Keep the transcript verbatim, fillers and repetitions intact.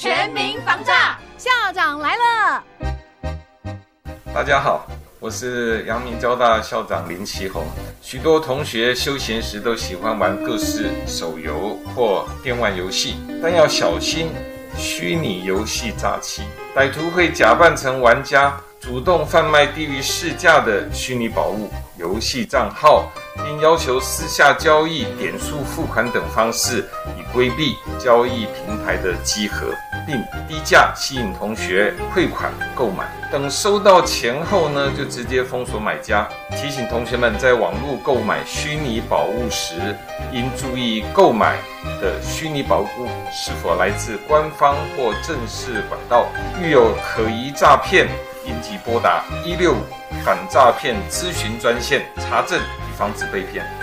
全民防诈， 校长来了。 大家好，我是阳明交大校长林奇宏。许多同学休闲时都喜欢玩各式手游或电玩游戏，但要小心虚拟游戏诈欺。歹徒会假扮成玩家，主动贩卖低于市价的虚拟宝物、游戏账号，并要求私下交易、点数付款等方式，以规避交易平台的稽核，并低价吸引同学汇款购买。等收到钱后呢，就直接封锁买家。提醒同学们在网络购买虚拟宝物时，应注意购买的虚拟宝物是否来自官方或正式管道。遇有可疑诈骗，应即拨打一六五反诈骗咨询专线查证，以防止被骗。